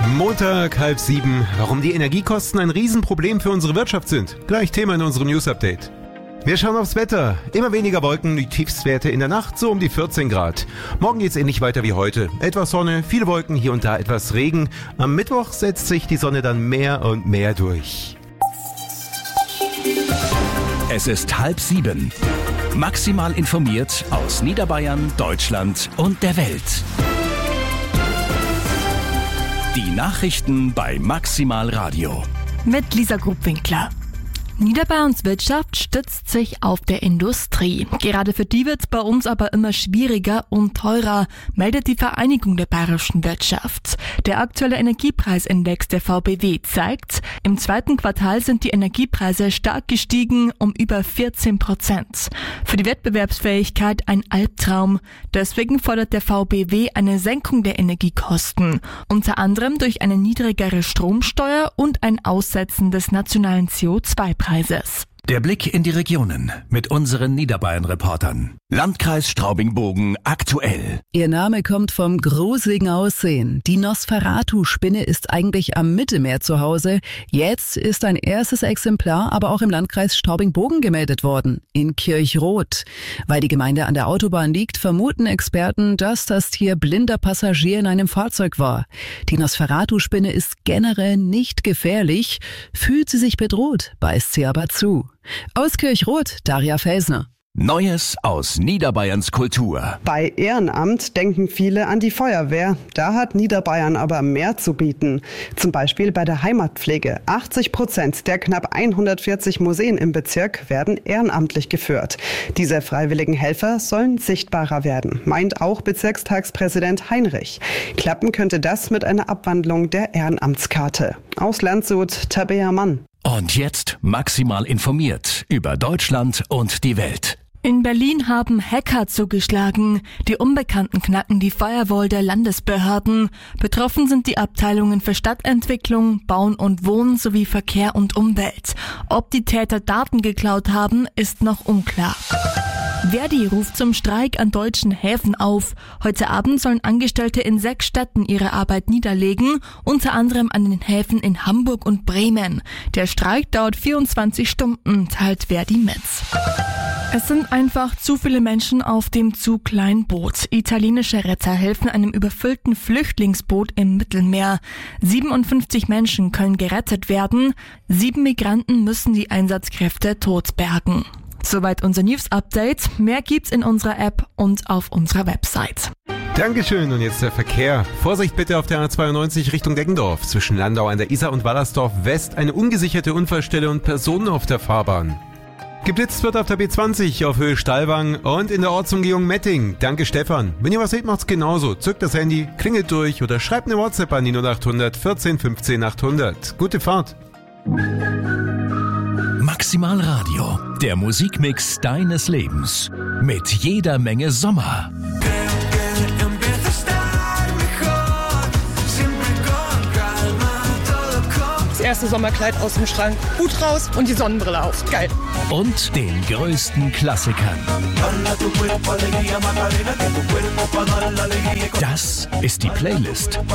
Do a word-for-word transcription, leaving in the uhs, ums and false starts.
Montag, halb sieben. Warum die Energiekosten ein Riesenproblem für unsere Wirtschaft sind. Gleich Thema in unserem News-Update. Wir schauen aufs Wetter. Immer weniger Wolken, die Tiefstwerte in der Nacht so um die vierzehn Grad. Morgen geht's ähnlich weiter wie heute. Etwas Sonne, viele Wolken, hier und da etwas Regen. Am Mittwoch setzt sich die Sonne dann mehr und mehr durch. Es ist halb sieben. Maximal informiert aus Niederbayern, Deutschland und der Welt. Die Nachrichten bei Maximal Radio. Mit Lisa Grubwinkler. Niederbayerns Wirtschaft stützt sich auf der Industrie. Gerade für die wird es bei uns aber immer schwieriger und teurer, meldet die Vereinigung der bayerischen Wirtschaft. Der aktuelle Energiepreisindex der V B W zeigt, im zweiten Quartal sind die Energiepreise stark gestiegen, um über vierzehn Prozent. Für die Wettbewerbsfähigkeit ein Albtraum. Deswegen fordert der V B W eine Senkung der Energiekosten. Unter anderem durch eine niedrigere Stromsteuer und ein Aussetzen des nationalen C O zwei Preises. Der Blick in die Regionen mit unseren Niederbayern-Reportern. Landkreis Straubing-Bogen aktuell. Ihr Name kommt vom gruseligen Aussehen. Die Nosferatu-Spinne ist eigentlich am Mittelmeer zu Hause. Jetzt ist ein erstes Exemplar aber auch im Landkreis Straubing-Bogen gemeldet worden, in Kirchroth. Weil die Gemeinde an der Autobahn liegt, vermuten Experten, dass das Tier blinder Passagier in einem Fahrzeug war. Die Nosferatu-Spinne ist generell nicht gefährlich, fühlt sie sich bedroht, beißt sie aber zu. Aus Kirchroth, Daria Felsner. Neues aus Niederbayerns Kultur. Bei Ehrenamt denken viele an die Feuerwehr. Da hat Niederbayern aber mehr zu bieten. Zum Beispiel bei der Heimatpflege. achtzig Prozent der knapp hundertvierzig Museen im Bezirk werden ehrenamtlich geführt. Diese freiwilligen Helfer sollen sichtbarer werden, meint auch Bezirkstagspräsident Heinrich. Klappen könnte das mit einer Abwandlung der Ehrenamtskarte. Aus Landshut, Tabea Mann. Und jetzt maximal informiert über Deutschland und die Welt. In Berlin haben Hacker zugeschlagen. Die Unbekannten knacken die Firewall der Landesbehörden. Betroffen sind die Abteilungen für Stadtentwicklung, Bauen und Wohnen sowie Verkehr und Umwelt. Ob die Täter Daten geklaut haben, ist noch unklar. Verdi ruft zum Streik an deutschen Häfen auf. Heute Abend sollen Angestellte in sechs Städten ihre Arbeit niederlegen, unter anderem an den Häfen in Hamburg und Bremen. Der Streik dauert vierundzwanzig Stunden, teilt Verdi mit. Es sind einfach zu viele Menschen auf dem zu kleinen Boot. Italienische Retter helfen einem überfüllten Flüchtlingsboot im Mittelmeer. siebenundfünfzig Menschen können gerettet werden. Sieben Migranten müssen die Einsatzkräfte totbergen. Soweit unser News-Update. Mehr gibt's in unserer App und auf unserer Website. Dankeschön und jetzt der Verkehr. Vorsicht bitte auf der A zweiundneunzig Richtung Deggendorf. Zwischen Landau an der Isar und Wallersdorf West eine ungesicherte Unfallstelle und Personen auf der Fahrbahn. Geblitzt wird auf der B zwanzig auf Höhe Stallwang und in der Ortsumgehung Metting. Danke Stefan. Wenn ihr was seht, macht's genauso. Zückt das Handy, klingelt durch oder schreibt eine WhatsApp an die null achthundert vierzehn fünfzehn achthundert. Gute Fahrt. Maximal Radio, der Musikmix deines Lebens. Mit jeder Menge Sommer. Das erste Sommerkleid aus dem Schrank, Hut raus und die Sonnenbrille auf. Geil. Und den größten Klassikern. Das ist die Playlist